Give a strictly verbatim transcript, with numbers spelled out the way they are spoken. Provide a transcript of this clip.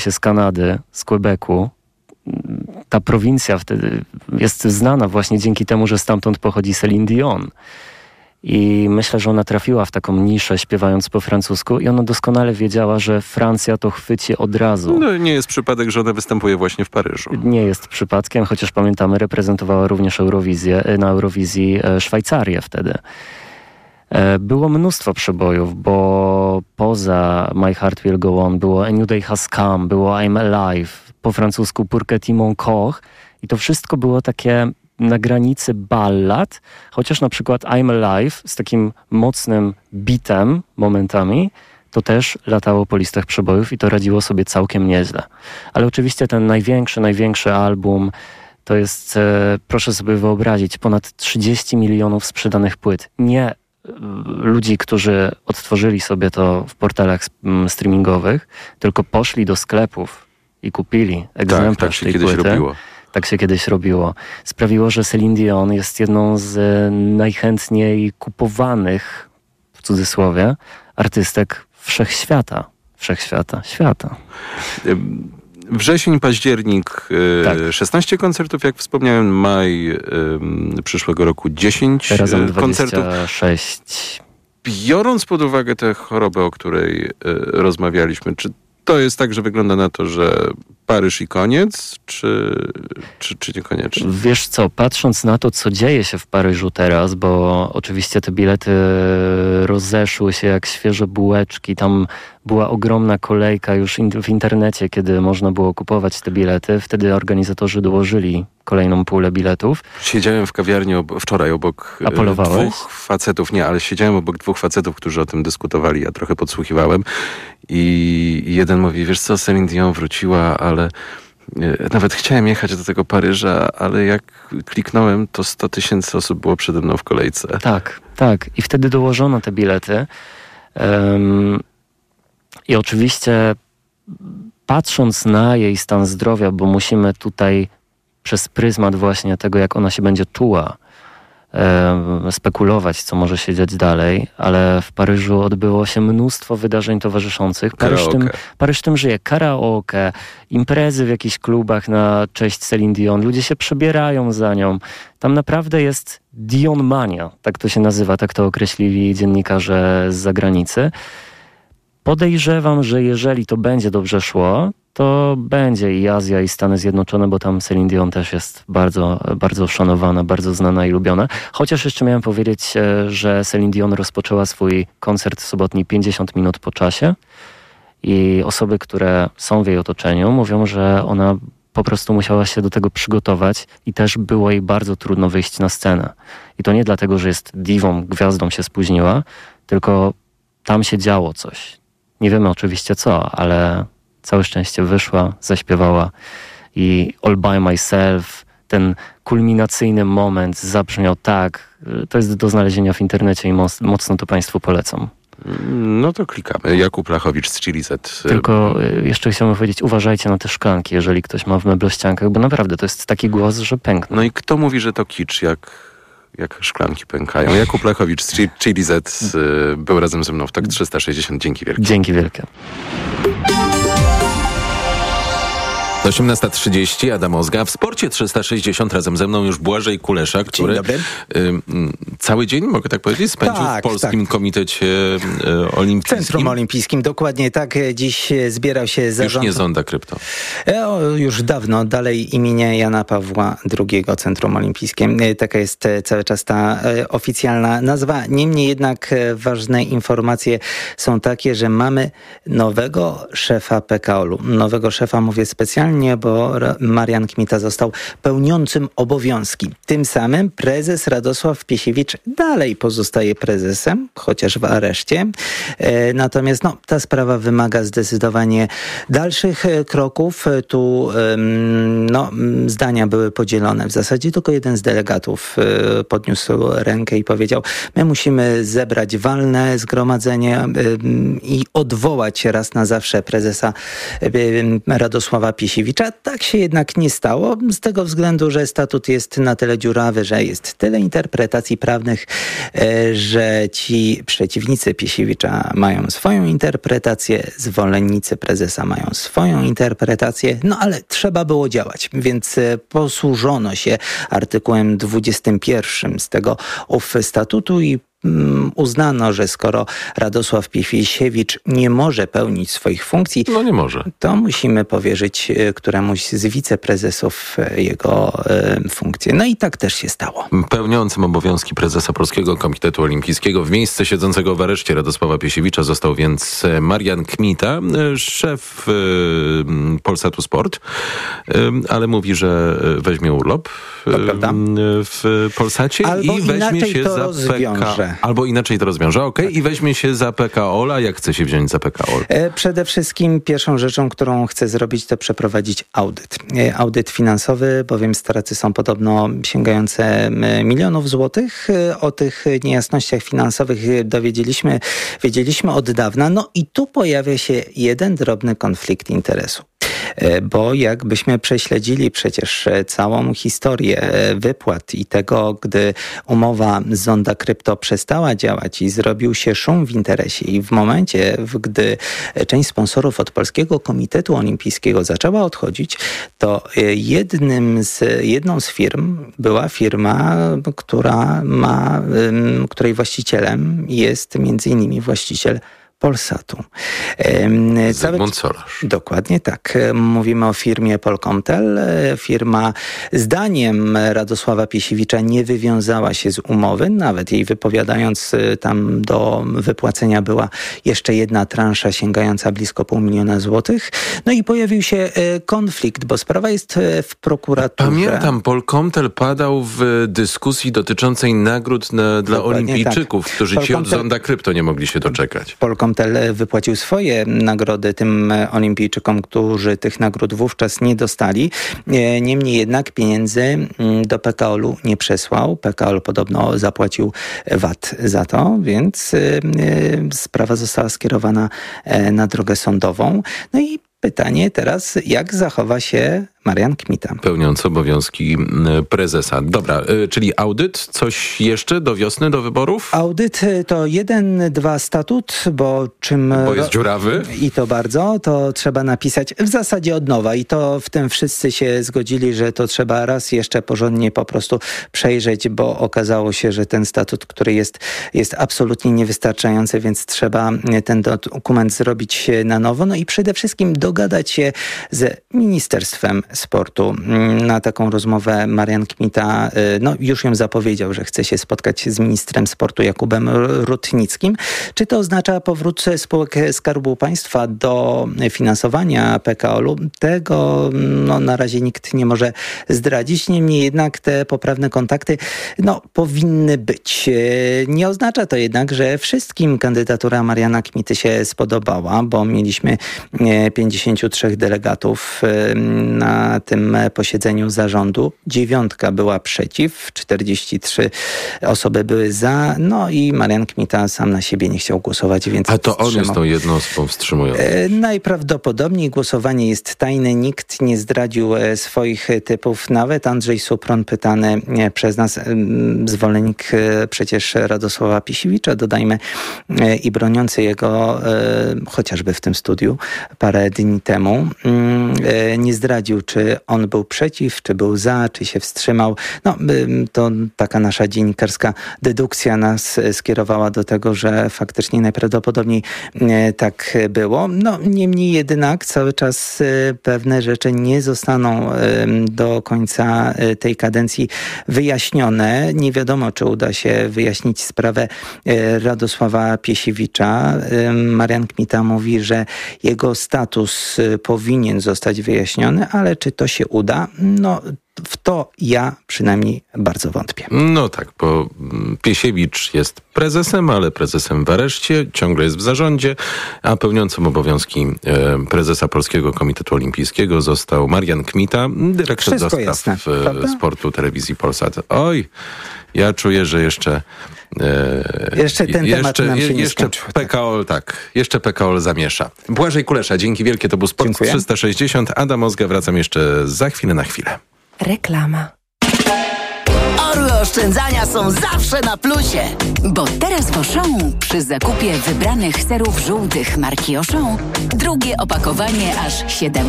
z Kanady, z Quebecu. Ta prowincja wtedy jest znana właśnie dzięki temu, że stamtąd pochodzi Céline Dion. I myślę, że ona trafiła w taką niszę śpiewając po francusku i ona doskonale wiedziała, że Francja to chwyci od razu. No nie jest przypadek, że ona występuje właśnie w Paryżu. Nie jest przypadkiem, chociaż pamiętamy, reprezentowała również Eurowizję, na Eurowizji Szwajcarię wtedy. Było mnóstwo przebojów, bo poza My Heart Will Go On było A New Day Has Come, było I'm Alive, po francusku Pour que tu mon corps i to wszystko było takie na granicy ballad, chociaż na przykład I'm Alive z takim mocnym bitem momentami, to też latało po listach przebojów i to radziło sobie całkiem nieźle. Ale oczywiście ten największy, największy album to jest, e, proszę sobie wyobrazić, ponad trzydzieści milionów sprzedanych płyt. Nie ludzi, którzy odtworzyli sobie to w portalach streamingowych, tylko poszli do sklepów i kupili egzemplarz tak, tak się tej kiedyś płyty. robiło. Tak się kiedyś robiło. Sprawiło, że Céline Dion jest jedną z najchętniej kupowanych, w cudzysłowie, artystek wszechświata. Wszechświata. Świata. Wrzesień, październik, tak. szesnaście koncertów, jak wspomniałem, maj y, przyszłego roku dziesięć Razem koncertów. dwadzieścia sześć. Biorąc pod uwagę tę chorobę, o której y, rozmawialiśmy, czy to jest tak, że wygląda na to, że Paryż i koniec, czy, czy, czy niekoniecznie? Wiesz co, patrząc na to, co dzieje się w Paryżu teraz, bo oczywiście te bilety rozeszły się jak świeże bułeczki, tam była ogromna kolejka już in- w internecie, kiedy można było kupować te bilety. Wtedy organizatorzy dołożyli kolejną pulę biletów. Siedziałem w kawiarni ob- wczoraj obok A polowałeś? dwóch facetów, nie, ale siedziałem obok dwóch facetów, którzy o tym dyskutowali, ja trochę podsłuchiwałem i jeden mówi, wiesz co, Céline Dion wróciła, ale nawet chciałem jechać do tego Paryża, ale jak kliknąłem, to sto tysięcy osób było przede mną w kolejce. Tak, tak. I wtedy dołożono te bilety. Um, I oczywiście patrząc na jej stan zdrowia, bo musimy tutaj przez pryzmat właśnie tego, jak ona się będzie czuła, e, spekulować, co może się dziać dalej, ale w Paryżu odbyło się mnóstwo wydarzeń towarzyszących. Paryż tym, Paryż tym żyje. Karaoke, imprezy w jakichś klubach na cześć Céline Dion. Ludzie się przebierają za nią. Tam naprawdę jest Dionmania, tak to się nazywa, tak to określili dziennikarze z zagranicy. Podejrzewam, że jeżeli to będzie dobrze szło, to będzie i Azja, i Stany Zjednoczone, bo tam Céline Dion też jest bardzo, bardzo szanowana, bardzo znana i lubiona. Chociaż jeszcze miałem powiedzieć, że Céline Dion rozpoczęła swój koncert sobotni pięćdziesiąt minut po czasie i osoby, które są w jej otoczeniu, mówią, że ona po prostu musiała się do tego przygotować i też było jej bardzo trudno wyjść na scenę. I to nie dlatego, że jest diwą, gwiazdą się spóźniła, tylko tam się działo coś. Nie wiemy oczywiście co, ale całe szczęście wyszła, zaśpiewała i All By Myself, ten kulminacyjny moment zabrzmiał tak. To jest do znalezienia w internecie i moc, mocno to Państwu polecam. No to klikamy. Jakub Lachowicz z Chili Z. Tylko jeszcze chciałbym powiedzieć, uważajcie na te szklanki, jeżeli ktoś ma w meblościankach, bo naprawdę to jest taki głos, że pęknie. No i kto mówi, że to kicz, jak, jak szklanki pękają? Jakub Lachowicz z Chili Z był razem ze mną w Tak trzysta sześćdziesiąt. Dzięki wielkie. Dzięki wielkie. osiemnasta trzydzieści, Adam Ozga. W Sporcie trzysta sześćdziesiąt razem ze mną już Błażej Kulesza, który y, cały dzień, mogę tak powiedzieć, spędził tak, w Polskim tak. Komitecie y, Olimpijskim. Centrum Olimpijskim, dokładnie tak. Dziś zbierał się zarząd... Już nie Zonda Krypto. E, o, już dawno, dalej imienia Jana Pawła drugiego Centrum Olimpijskim. E, taka jest e, cały czas ta e, oficjalna nazwa. Niemniej jednak e, ważne informacje są takie, że mamy nowego szefa P K O L u. Nowego szefa mówię specjalnie, bo Marian Kmita został pełniącym obowiązki. Tym samym prezes Radosław Piesiewicz dalej pozostaje prezesem, chociaż w areszcie. E, natomiast no, ta sprawa wymaga zdecydowanie dalszych kroków. Tu e, no, zdania były podzielone. W zasadzie tylko jeden z delegatów e, podniósł rękę i powiedział, my musimy zebrać walne zgromadzenie e, i odwołać raz na zawsze prezesa e, Radosława Piesiewicza. Piesiewicza. Tak się jednak nie stało, z tego względu, że statut jest na tyle dziurawy, że jest tyle interpretacji prawnych, że ci przeciwnicy Piesiewicza mają swoją interpretację, zwolennicy prezesa mają swoją interpretację, no ale trzeba było działać, więc posłużono się artykułem dwudziestym pierwszym z tego ów statutu i uznano, że skoro Radosław Piesiewicz nie może pełnić swoich funkcji, no nie może, to musimy powierzyć któremuś z wiceprezesów jego y, funkcję. No i tak też się stało. Pełniącym obowiązki prezesa Polskiego Komitetu Olimpijskiego w miejsce siedzącego w areszcie Radosława Piesiewicza został więc Marian Kmita, szef y, Polsatu Sport, y, ale mówi, że weźmie urlop y, w Polsacie Albo i weźmie się to za rozwiąże. P K. Albo inaczej to rozwiąże, okej, okay. I weźmie się za P K O L, a jak chce się wziąć za P K O L? Przede wszystkim pierwszą rzeczą, którą chce zrobić, to przeprowadzić audyt. Audyt finansowy, bowiem straty są podobno sięgające milionów złotych. O tych niejasnościach finansowych dowiedzieliśmy, wiedzieliśmy od dawna. No i tu pojawia się jeden drobny konflikt interesu. Bo jakbyśmy prześledzili przecież całą historię wypłat i tego, gdy umowa z Zonda Krypto przestała działać i zrobił się szum w interesie i w momencie, gdy część sponsorów od Polskiego Komitetu Olimpijskiego zaczęła odchodzić, to jednym z, jedną z firm była firma, która ma, której właścicielem jest między innymi właściciel Polsatu. Zygmunt Solarz. Dokładnie tak. Mówimy o firmie Polkomtel. Firma zdaniem Radosława Piesiewicza nie wywiązała się z umowy, nawet jej wypowiadając, tam do wypłacenia była jeszcze jedna transza sięgająca blisko pół miliona złotych. No i pojawił się konflikt, bo sprawa jest w prokuraturze. Pamiętam, Polkomtel padał w dyskusji dotyczącej nagród na, dla Dokładnie olimpijczyków, tak. którzy Polkomtel... ci od Zonda Krypto nie mogli się doczekać. Polkomtel wypłacił swoje nagrody tym olimpijczykom, którzy tych nagród wówczas nie dostali. Niemniej jednak pieniędzy do P K O L-u nie przesłał. P K O L podobno zapłacił V A T za to, więc sprawa została skierowana na drogę sądową. No i pytanie teraz, jak zachowa się Marian Kmita. Pełniący obowiązki prezesa. Dobra, czyli audyt, coś jeszcze do wiosny, do wyborów? Audyt to jeden, dwa statut, bo czym... Bo jest dziurawy? I to bardzo, to trzeba napisać w zasadzie od nowa i to w tym wszyscy się zgodzili, że to trzeba raz jeszcze porządnie po prostu przejrzeć, bo okazało się, że ten statut, który jest, jest absolutnie niewystarczający, więc trzeba ten dokument zrobić na nowo, no i przede wszystkim dogadać się z Ministerstwem Sportu. Na taką rozmowę Marian Kmita no, już ją zapowiedział, że chce się spotkać z ministrem sportu Jakubem Rutnickim. Czy to oznacza powrót spółek Skarbu Państwa do finansowania P K O L-u? Tego no, na razie nikt nie może zdradzić. Niemniej jednak te poprawne kontakty no, powinny być. Nie oznacza to jednak, że wszystkim kandydatura Mariana Kmity się spodobała, bo mieliśmy pięćdziesięciu trzech delegatów na na tym posiedzeniu zarządu. Dziewiątka była przeciw, czterdzieści trzy osoby były za, no i Marian Kmita sam na siebie nie chciał głosować, więc A to wstrzymał. On jest tą jedną osobą wstrzymującą. E, najprawdopodobniej głosowanie jest tajne, nikt nie zdradził e, swoich typów, nawet Andrzej Supron, pytany e, przez nas, e, zwolennik e, przecież Radosława Piesiewicza, dodajmy, e, i broniący jego e, chociażby w tym studiu parę dni temu, e, nie zdradził, czy on był przeciw, czy był za, czy się wstrzymał. No, to taka nasza dziennikarska dedukcja nas skierowała do tego, że faktycznie najprawdopodobniej tak było. No, niemniej jednak cały czas pewne rzeczy nie zostaną do końca tej kadencji wyjaśnione. Nie wiadomo, czy uda się wyjaśnić sprawę Radosława Piesiewicza. Marian Kmita mówi, że jego status powinien zostać wyjaśniony, ale czy to się uda? No W to ja przynajmniej bardzo wątpię. No tak, bo Piesiewicz jest prezesem, ale prezesem w areszcie, ciągle jest w zarządzie, a pełniącym obowiązki prezesa Polskiego Komitetu Olimpijskiego został Marian Kmita, dyrektor do spraw jasne, sportu telewizji Polsat. Oj, ja czuję, że jeszcze... E, jeszcze ten jeszcze, temat nam się nie jeszcze skończył. P K O L, tak, jeszcze P K O L zamiesza. Błażej Kulesza, dzięki wielkie, to był Sport Dziękuję. trzysta sześćdziesiąt. Adam Ozga, wracam jeszcze za chwilę na chwilę. Reklama. Orły oszczędzania są zawsze na plusie. Bo teraz w Auchan przy zakupie wybranych serów żółtych marki Auchan drugie opakowanie aż siedem